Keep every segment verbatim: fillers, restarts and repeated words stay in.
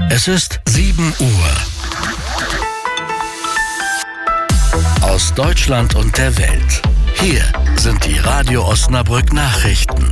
Es ist sieben Uhr. Aus Deutschland und der Welt. Hier sind die Radio Osnabrück Nachrichten.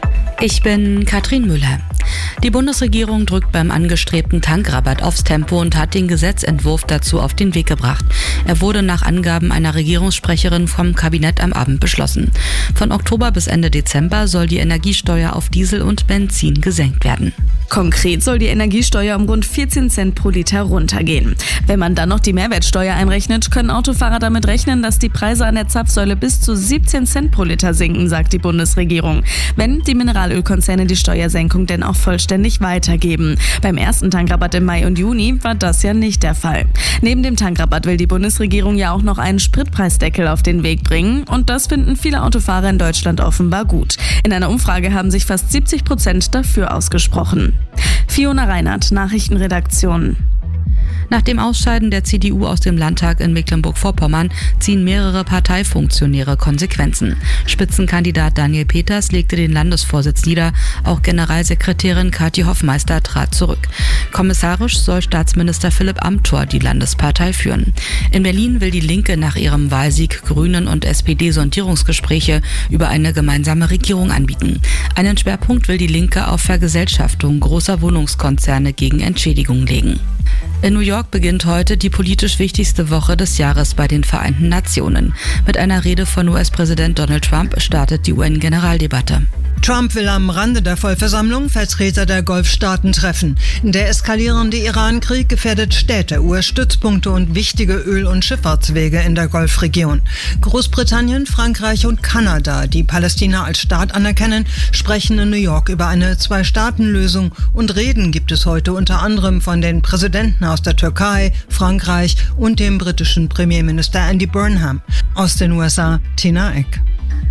Ich bin Katrin Müller. Die Bundesregierung drückt beim angestrebten Tankrabatt aufs Tempo und hat den Gesetzentwurf dazu auf den Weg gebracht. Er wurde nach Angaben einer Regierungssprecherin vom Kabinett am Abend beschlossen. Von Oktober bis Ende Dezember soll die Energiesteuer auf Diesel und Benzin gesenkt werden. Konkret soll die Energiesteuer um rund vierzehn Cent pro Liter runtergehen. Wenn man dann noch die Mehrwertsteuer einrechnet, können Autofahrer damit rechnen, dass die Preise an der Zapfsäule bis zu siebzehn Cent pro Liter sinken, sagt die Bundesregierung. Wenn die Mineralölkonzerne die Steuersenkung denn auch vollständig weitergeben. Beim ersten Tankrabatt im Mai und Juni war das ja nicht der Fall. Neben dem Tankrabatt will die Bundesregierung ja auch noch einen Spritpreisdeckel auf den Weg bringen. Und das finden viele Autofahrer in Deutschland offenbar gut. In einer Umfrage haben sich fast siebzig Prozent dafür ausgesprochen. Fiona Reinhardt, Nachrichtenredaktion. Nach dem Ausscheiden der C D U aus dem Landtag in Mecklenburg-Vorpommern ziehen mehrere Parteifunktionäre Konsequenzen. Spitzenkandidat Daniel Peters legte den Landesvorsitz nieder, auch Generalsekretärin Kathi Hoffmeister trat zurück. Kommissarisch soll Staatsminister Philipp Amthor die Landespartei führen. In Berlin will die Linke nach ihrem Wahlsieg Grünen und S P D Sondierungsgespräche über eine gemeinsame Regierung anbieten. Einen Schwerpunkt will die Linke auf Vergesellschaftung großer Wohnungskonzerne gegen Entschädigung legen. In New York beginnt heute die politisch wichtigste Woche des Jahres bei den Vereinten Nationen. Mit einer Rede von U S-Präsident Donald Trump startet die U N-Generaldebatte. Trump will am Rande der Vollversammlung Vertreter der Golfstaaten treffen. Der eskalierende Iran-Krieg gefährdet Städte, U S-Stützpunkte und wichtige Öl- und Schifffahrtswege in der Golfregion. Großbritannien, Frankreich und Kanada, die Palästina als Staat anerkennen, sprechen in New York über eine Zwei-Staaten-Lösung und Reden gibt es heute unter anderem von den Präsidenten aus der Türkei, Frankreich und dem britischen Premierminister Andy Burnham. Aus den U S A, Tina Eck.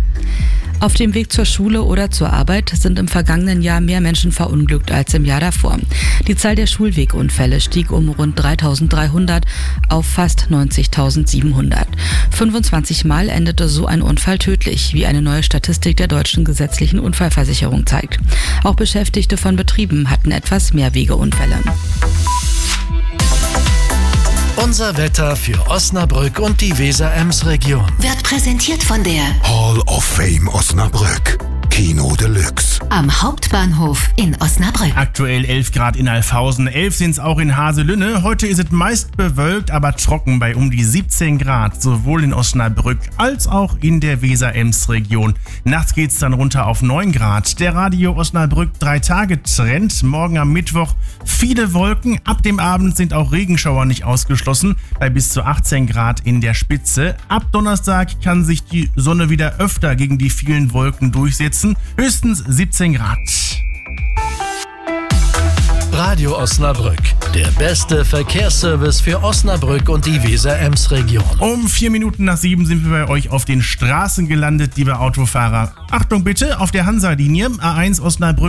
Auf dem Weg zur Schule oder zur Arbeit sind im vergangenen Jahr mehr Menschen verunglückt als im Jahr davor. Die Zahl der Schulwegunfälle stieg um rund dreitausenddreihundert auf fast neunzigtausendsiebenhundert. fünfundzwanzig Mal endete so ein Unfall tödlich, wie eine neue Statistik der Deutschen Gesetzlichen Unfallversicherung zeigt. Auch Beschäftigte von Betrieben hatten etwas mehr Wegeunfälle. Unser Wetter für Osnabrück und die Weser-Ems-Region. Wird präsentiert von der Hall of Fame Osnabrück. Kino Deluxe. Am Hauptbahnhof in Osnabrück. Aktuell elf Grad in Alfhausen, elf sind es auch in Haselünne. Heute ist es meist bewölkt, aber trocken bei um die siebzehn Grad, sowohl in Osnabrück als auch in der Weser-Ems-Region. Nachts geht es dann runter auf neun Grad. Der Radio Osnabrück drei Tage Trend. Morgen am Mittwoch viele Wolken. Ab dem Abend sind auch Regenschauer nicht ausgeschlossen, bei bis zu achtzehn Grad in der Spitze. Ab Donnerstag kann sich die Sonne wieder öfter gegen die vielen Wolken durchsetzen. Höchstens siebzehn Grad. Radio Osnabrück, der beste Verkehrsservice für Osnabrück und die Weser-Ems-Region. Um vier Minuten nach sieben sind wir bei euch auf den Straßen gelandet, liebe Autofahrer. Achtung bitte, auf der Hansa-Linie A eins Osnabrück